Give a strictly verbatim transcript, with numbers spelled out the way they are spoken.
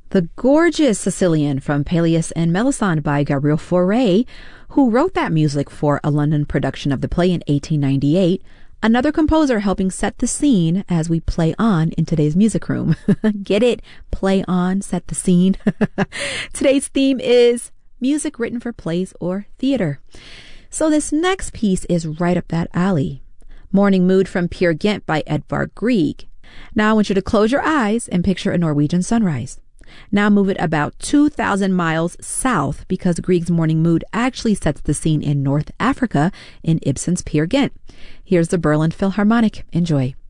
The gorgeous Sicilian from Peleus and Melisande by Gabriel Fauré, who wrote that music for a London production of the play in eighteen ninety-eight, another composer helping set the scene as we play on in today's music room. Get it? Play on, set the scene. Today's theme is music written for plays or theater. So this next piece is right up that alley. Morning Mood from Peer Gynt by Edvard Grieg. Now I want you to close your eyes and picture a Norwegian sunrise. Now move it about two thousand miles south because Grieg's Morning Mood actually sets the scene in North Africa in Ibsen's Peer Gynt. Here's the Berlin Philharmonic. Enjoy.